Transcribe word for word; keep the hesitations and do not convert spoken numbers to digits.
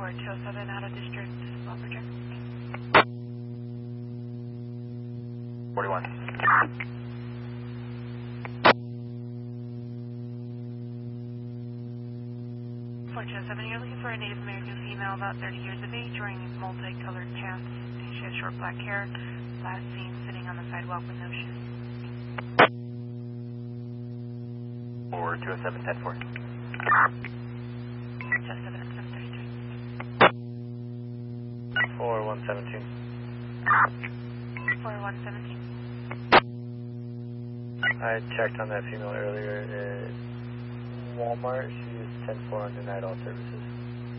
four two oh seven out of district, Walker check. forty-one. four two oh seven, you're looking for a Native American female about thirty years of age, wearing multicolored pants, and she has short black hair, last seen sitting on the sidewalk with no shoes. four two oh seven, ten four. two oh seven at seven thirty-three. four one seventeen. four one seventeen. I checked on that female earlier at Walmart. She is ten four undenied all services.